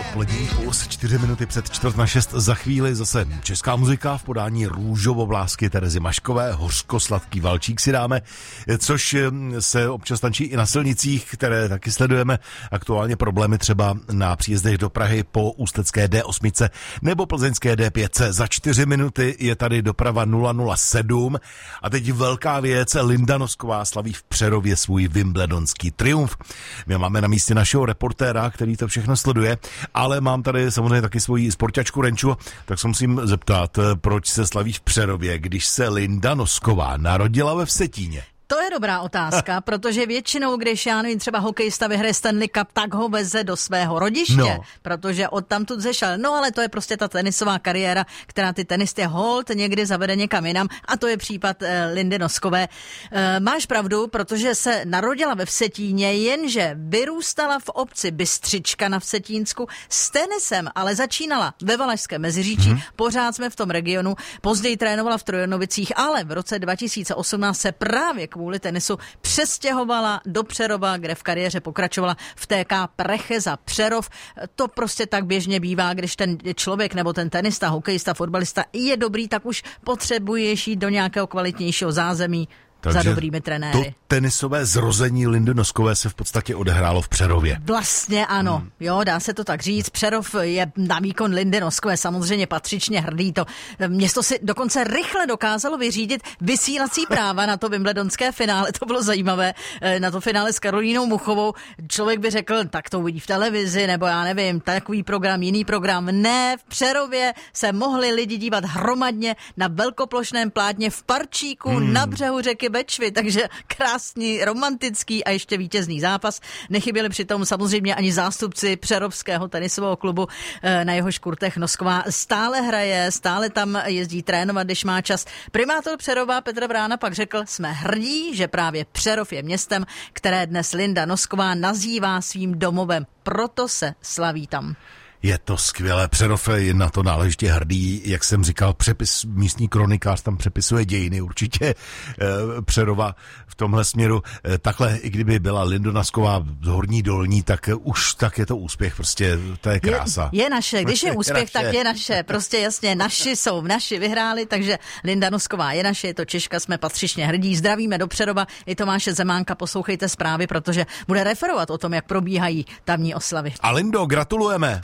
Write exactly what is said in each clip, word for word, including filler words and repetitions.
Polední puls, čtyři minuty před čtvrt na šest, za chvíli zase česká muzika v podání růžovoblásky Terezy Maškové, hořko-sladký valčík si dáme, což se občas tančí i na silnicích, které taky sledujeme. Aktuálně problémy třeba na příjezdech do Prahy po ústecké D osm nebo plzeňské D pět. Za čtyři minuty je tady doprava nula nula sedm a teď velká věc, Linda Nosková slaví v Přerově svůj wimbledonský triumf. My máme na místě našeho reportéra, který to všechno sleduje, ale mám tady samozřejmě taky svoji sportačku Renču, tak se musím zeptat, proč se slaví v Přerově, když se Linda Nosková narodila ve Vsetíně. To je dobrá otázka, protože většinou, když já nevím, třeba hokejista vyhraje Stanley Cup, tak ho veze do svého rodiště, no. Protože odtamtud zešel. No ale to je prostě ta tenisová kariéra, která ty tenisty hold někdy zavede někam jinam a to je případ e, Lindy Noskové. E, máš pravdu, protože se narodila ve Vsetíně, jenže vyrůstala v obci Bystřička na Vsetínsku s tenisem, ale začínala ve Valašském Meziříčí, hmm. pořád jsme v tom regionu, později trénovala v Trojanovicích, ale v roce dva tisíce osmnáct se právě kvůli tenisu přestěhovala do Přerova, kde v kariéře pokračovala v T K Precheza Přerov. To prostě tak běžně bývá, když ten člověk nebo ten tenista, hokejista, fotbalista je dobrý, tak už potřebuješ jít do nějakého kvalitnějšího zázemí. Takže za dobrými trenéry. To tenisové zrození Lindy Noskové se v podstatě odehrálo v Přerově. Vlastně ano, hmm. jo, dá se to tak říct. Přerov je na výkon Lindy Noskové samozřejmě patřičně hrdý. To město si dokonce rychle dokázalo vyřídit vysílací práva na to wimbledonské finále. To bylo zajímavé. Na to finále s Karolínou Muchovou. Člověk by řekl, tak to uvidí v televizi, nebo já nevím, takový program, jiný program. Ne, v Přerově se mohli lidi dívat hromadně na velkoplošném plátně v parčíku hmm. na břehu řeky Bečvy, takže krásný, romantický a ještě vítězný zápas. Nechyběli přitom samozřejmě ani zástupci Přerovského tenisového klubu, na jehož kurtech Nosková stále hraje, stále tam jezdí trénovat, když má čas. Primátor Přerova Petr Vrána pak řekl, jsme hrdí, že právě Přerov je městem, které dnes Linda Nosková nazývá svým domovem. Proto se slaví tam. Je to skvělé, Přerov je na to náležitě hrdý, jak jsem říkal, přepis, místní kronikář tam přepisuje dějiny, určitě e, Přerova v tomhle směru. E, takhle, i kdyby byla Linda Nosková z Horní Dolní, tak e, už tak je to úspěch, prostě to je krása. Je, je naše, když je úspěch, je tak je naše, prostě jasně, naši jsou, naši vyhráli, takže Linda Nosková je naše, je to Češka, jsme patřičně hrdí, zdravíme do Přerova, i Tomáše Zemánka, poslouchejte zprávy, protože bude referovat o tom, jak probíhají tamní oslavy. A Lindo, gratulujeme!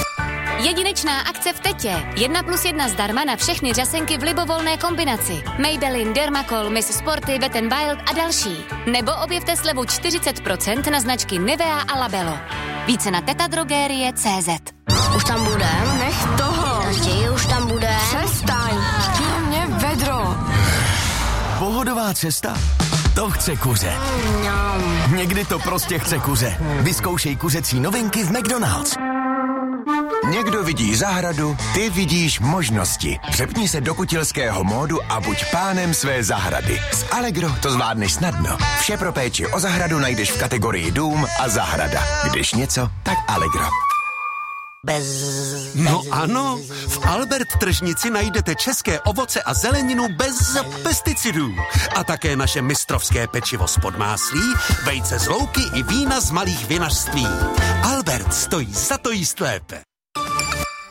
Jedinečná akce v Tetě. Jedna plus jedna zdarma na všechny řasenky v libovolné kombinaci. Maybelline, Dermacol, Miss Sporty, Wet n Wild a další. Nebo objevte slevu čtyřicet procent na značky Nivea a Labello. Více na tetadrogerie tečka cé zet. Už tam budem? Nech toho. Raději už tam bude. Přestaň. Chtěl mě vedro. Pohodová cesta? To chce kuře. Někdy to prostě chce kuře. Vyzkoušej kuřecí novinky v McDonald's. Někdo vidí zahradu, ty vidíš možnosti. Přepni se do kutilského módu a buď pánem své zahrady. S Allegro to zvládneš snadno. Vše pro péči o zahradu najdeš v kategorii dům a zahrada. Když něco, tak Allegro. Bez, bez... No ano, v Albert tržnici najdete české ovoce a zeleninu bez pesticidů. A také naše mistrovské pečivo z podmáslí, vejce z louky i vína z malých vinařství. Albert stojí za to jíst lépe.